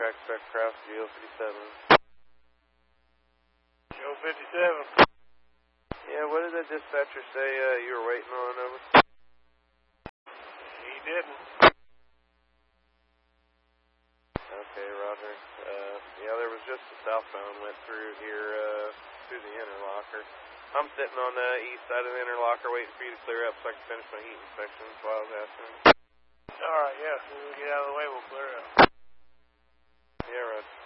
track spec Kraus, GO57. GO57. Yeah, what did the dispatcher say you were waiting on, over? He didn't. Okay, roger. Yeah, there was just a southbound went through here through the interlocker. I'm sitting on the east side of the interlocker waiting for you to clear up so I can finish my heat inspection. That's why I was asking. Alright, yeah, as soon as we get out of the way, we'll clear up. Yeah, right.